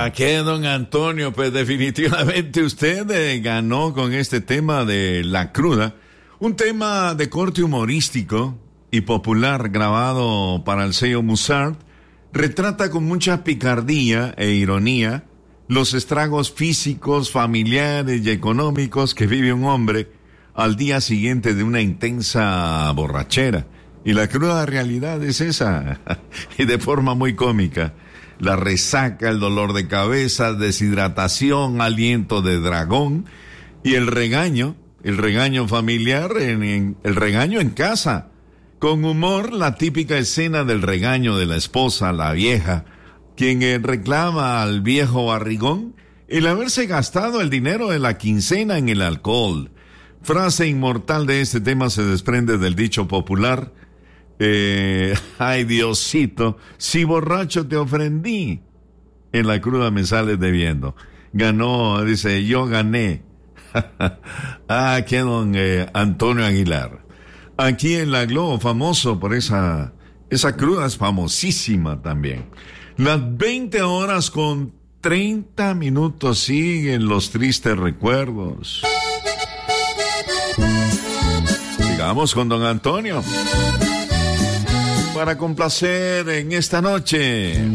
¿Qué, don Antonio? Pues definitivamente usted ganó con este tema de la cruda. Un tema de corte humorístico y popular grabado para el sello Musart. Retrata con mucha picardía e ironía los estragos físicos, familiares y económicos que vive un hombre al día siguiente de una intensa borrachera. Y la cruda realidad es esa, y de forma muy cómica. La resaca, el dolor de cabeza, deshidratación, aliento de dragón y el regaño familiar, el regaño en casa. Con humor, la típica escena del regaño de la esposa, la vieja, quien reclama al viejo barrigón el haberse gastado el dinero de la quincena en el alcohol. Frase inmortal de este tema se desprende del dicho popular: ay, Diosito, si borracho te ofendí, en la cruda me sales debiendo. Ganó, dice, yo gané. Que don Antonio Aguilar. Aquí en la Globo, famoso por esa cruda, es famosísima también. Las 20:30 siguen los tristes recuerdos. Sigamos con don Antonio para complacer en esta noche.